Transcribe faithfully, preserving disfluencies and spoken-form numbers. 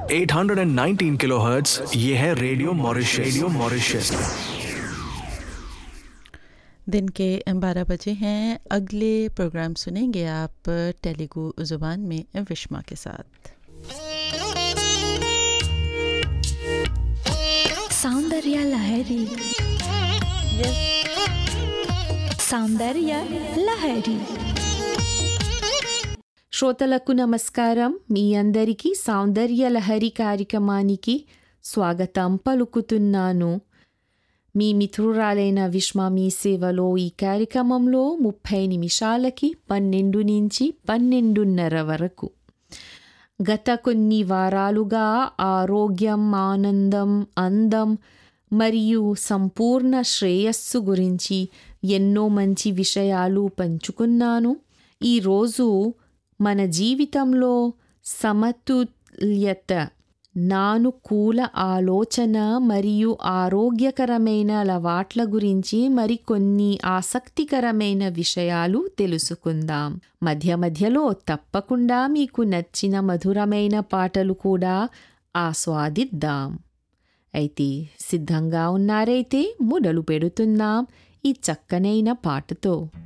Eight nineteen kilohertz, ये है radio Mauritius. Radio Mauritius. दिन के बारह बजे हैं। अगले प्रोग्राम सुनेंगे आप तेलुगु ज़ुबान में विश्मा के साथ। सौंदर्य लहरी। सौंदर्य लहरी శ్రోతలకు నమస్కారం. మీ అందరికీ సౌందర్య లహరి కార్యక్రమానికి స్వాగతం పలుకుతున్నాను. మీ మిత్రురాలైన విశ్మ మీ సేవలో. ఈ కార్యక్రమంలో ముప్పై నిమిషాలకి పన్నెండు నుంచి పన్నెండున్నర వరకు. గత కొన్ని వారాలుగా ఆరోగ్యం, ఆనందం, అందం మరియు సంపూర్ణ శ్రేయస్సు గురించి ఎన్నో మంచి విషయాలు పంచుకున్నాను. ఈరోజు మన జీవితంలో సమతుల్యత, నానుకూల ఆలోచన మరియు ఆరోగ్యకరమైన అలవాట్ల గురించి మరికొన్ని ఆసక్తికరమైన విషయాలు తెలుసుకుందాం. మధ్య మధ్యలో తప్పకుండా మీకు నచ్చిన మధురమైన పాటలు కూడా ఆస్వాదిద్దాం. అయితే సిద్ధంగా ఉన్నారైతే మొదలు పెడుతున్నాం ఈ చక్కనైన పాటతో.